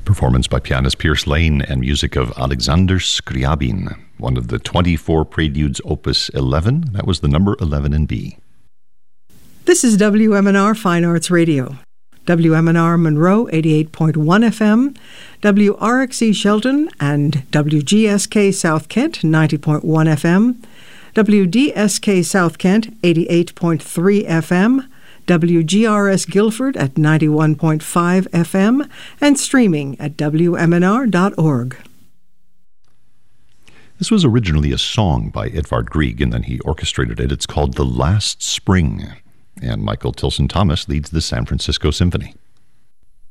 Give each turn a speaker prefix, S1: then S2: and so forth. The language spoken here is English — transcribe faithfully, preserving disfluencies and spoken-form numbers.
S1: Performance by pianist Pierce Lane and music of Alexander Scriabin, one of the twenty-four Preludes Opus eleven. That was the number eleven in B.
S2: This is W M N R Fine Arts Radio. W M N R Monroe, eighty-eight point one F M, W R X E Shelton and W G S K South Kent, ninety point one F M, W D S K South Kent, eighty-eight point three F M, W G R S Guilford at ninety-one point five F M, and streaming at W M N R dot org.
S1: This was originally a song by Edvard Grieg, and then he orchestrated it. It's called The Last Spring, and Michael Tilson Thomas leads the San Francisco Symphony.